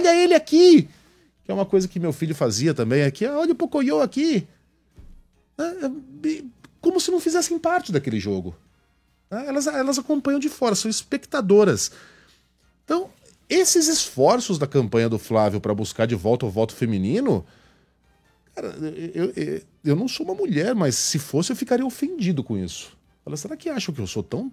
olha ele aqui! Que é uma coisa que meu filho fazia também aqui. Olha o Pocoyo aqui! Como se não fizessem parte daquele jogo. Elas acompanham de fora, são espectadoras. Então, esses esforços da campanha do Flávio para buscar de volta o voto feminino, cara, eu não sou uma mulher, mas se fosse eu ficaria ofendido com isso. Será que acham que eu sou tão...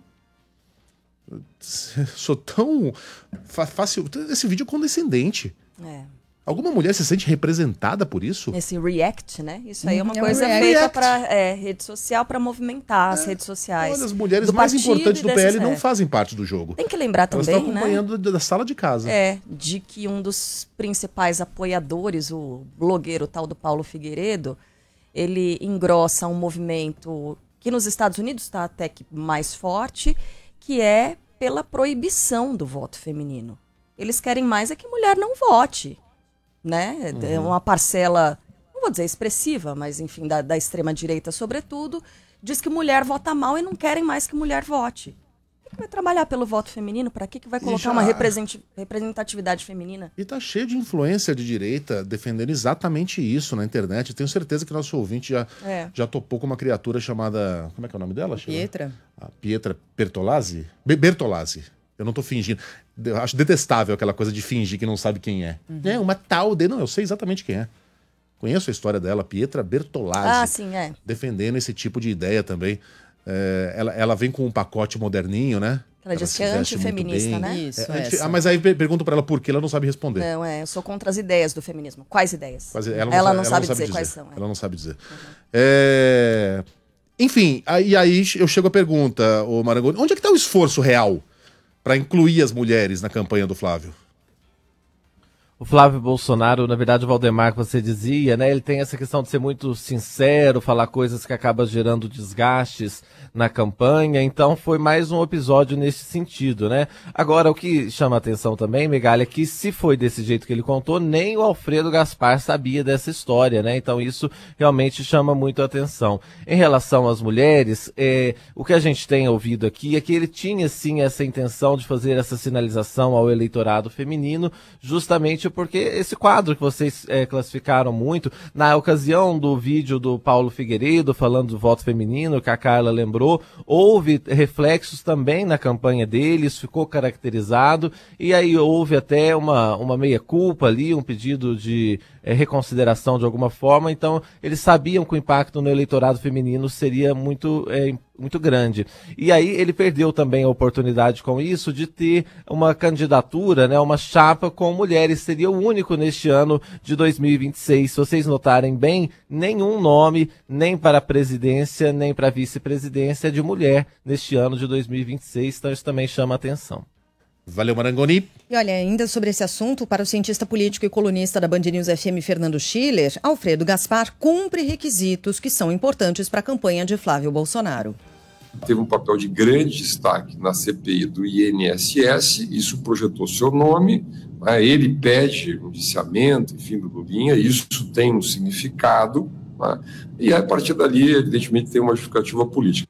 fácil? Esse vídeo é condescendente. Alguma mulher se sente representada por isso? Esse react, né? Isso aí é uma coisa feita para rede social, para movimentar as redes sociais. Olha, as mulheres mais importantes do PL não fazem parte do jogo. Tem que lembrar também, elas estão acompanhando da sala de casa. De que um dos principais apoiadores, o blogueiro tal do Paulo Figueiredo, ele engrossa um movimento que nos Estados Unidos está até que mais forte, que é pela proibição do voto feminino. Eles querem mais é que mulher não vote. Né? É uma parcela, não vou dizer expressiva, mas enfim, da extrema-direita sobretudo, diz que mulher vota mal e não querem mais que mulher vote. Por que vai trabalhar pelo voto feminino? Para que vai colocar uma representatividade feminina? E tá cheio de influência de direita defendendo exatamente isso na internet. Tenho certeza que nosso ouvinte já topou com uma criatura chamada... Como é que é o nome dela? Pietra. Pietra Bertolazzi? Bertolazzi. Eu não tô fingindo. Eu acho detestável aquela coisa de fingir que não sabe quem é. Uma tal de... Não, eu sei exatamente quem é. Conheço a história dela, Pietra Bertolazzi. Sim, defendendo esse tipo de ideia também. Ela vem com um pacote moderninho, né? Ela diz que é antifeminista, né? Isso, mas aí pergunto pra ela por quê, ela não sabe responder. Não, eu sou contra as ideias do feminismo. Quais ideias? Ela não sabe dizer quais são. Ela não sabe dizer. Enfim, aí eu chego à pergunta, ô Marangoni, onde é que tá o esforço real para incluir as mulheres na campanha do Flávio? O Flávio Bolsonaro, na verdade, o Valdemar, que você dizia, né? Ele tem essa questão de ser muito sincero, falar coisas que acabam gerando desgastes na campanha, então foi mais um episódio nesse sentido, né? Agora, o que chama a atenção também, Megali, é que se foi desse jeito que ele contou, nem o Alfredo Gaspar sabia dessa história, né? Então isso realmente chama muito a atenção. Em relação às mulheres, o que a gente tem ouvido aqui é que ele tinha sim essa intenção de fazer essa sinalização ao eleitorado feminino, justamente porque esse quadro que vocês classificaram muito, na ocasião do vídeo do Paulo Figueiredo falando do voto feminino, que a Carla lembrou, houve reflexos também na campanha dele, isso ficou caracterizado, e aí houve até uma meia-culpa ali, um pedido de reconsideração de alguma forma, então eles sabiam que o impacto no eleitorado feminino seria muito grande. E aí ele perdeu também a oportunidade com isso de ter uma candidatura, né, uma chapa com mulheres. Seria o único neste ano de 2026. Se vocês notarem bem, nenhum nome, nem para a presidência, nem para a vice-presidência de mulher neste ano de 2026. Então isso também chama a atenção. Valeu, Marangoni. E olha, ainda sobre esse assunto, para o cientista político e colunista da Band News FM, Fernando Schiller, Alfredo Gaspar cumpre requisitos que são importantes para a campanha de Flávio Bolsonaro. Teve um papel de grande destaque na CPI do INSS, isso projetou seu nome, né? Ele pede um indiciamento, enfim, do Lulinha, isso tem um significado, né? E a partir dali, evidentemente, tem uma justificativa política.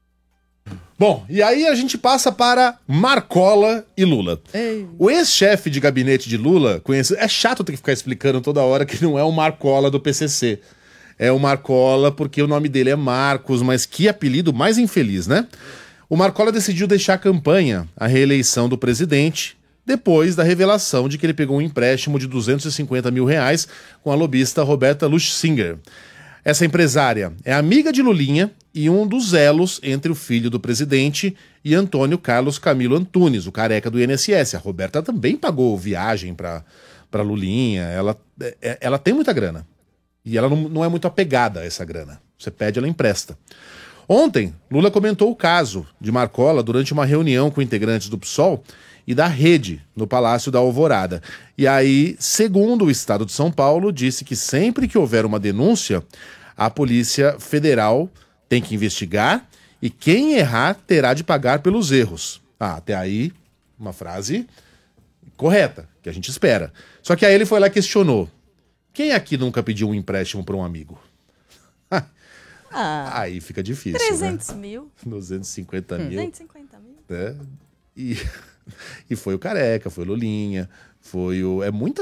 Bom, e aí a gente passa para Marcola e Lula. O ex-chefe de gabinete de Lula, é chato ter que ficar explicando toda hora que não é o Marcola do PCC. É o Marcola porque o nome dele é Marcos, mas que apelido mais infeliz, né? O Marcola decidiu deixar a campanha, a reeleição do presidente, depois da revelação de que ele pegou um empréstimo de R$250 mil com a lobista Roberta Luchsinger. Essa empresária é amiga de Lulinha e um dos elos entre o filho do presidente e Antônio Carlos Camilo Antunes, o careca do INSS. A Roberta também pagou viagem para Lulinha, ela tem muita grana. E ela não é muito apegada a essa grana. Você pede, ela empresta. Ontem, Lula comentou o caso de Marcola durante uma reunião com integrantes do PSOL e da Rede, no Palácio da Alvorada. E aí, segundo o Estado de São Paulo, disse que sempre que houver uma denúncia, a Polícia Federal tem que investigar e quem errar terá de pagar pelos erros. Até aí, uma frase correta, que a gente espera. Só que aí ele foi lá e questionou. Quem aqui nunca pediu um empréstimo para um amigo? Aí fica difícil, 300 né? mil. 250 mil. 250 mil. Né? E foi o Careca, foi o Lulinha, foi o... É muita